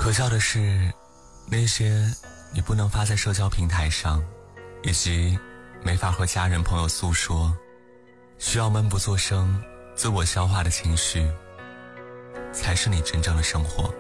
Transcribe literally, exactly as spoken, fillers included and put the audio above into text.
可笑的是，那些你不能发在社交平台上，以及没法和家人朋友诉说，需要闷不作声自我消化的情绪，才是你真正的生活。